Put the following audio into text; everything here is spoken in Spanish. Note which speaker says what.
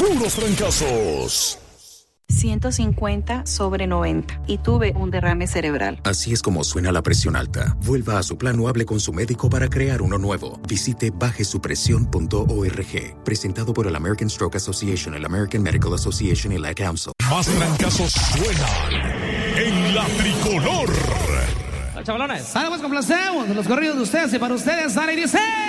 Speaker 1: puros trancazos.
Speaker 2: 150/90 y tuve un derrame cerebral.
Speaker 3: Así es como suena la presión alta. Vuelva a su plan o hable con su médico para crear uno nuevo. Visite bajesupresión.org. Presentado por el American Stroke Association, el American Medical Association y la Council.
Speaker 1: Más trancazos suenan en la tricolor.
Speaker 4: Chavalones, pues complacemos de los corridos de ustedes y para ustedes sale y dice...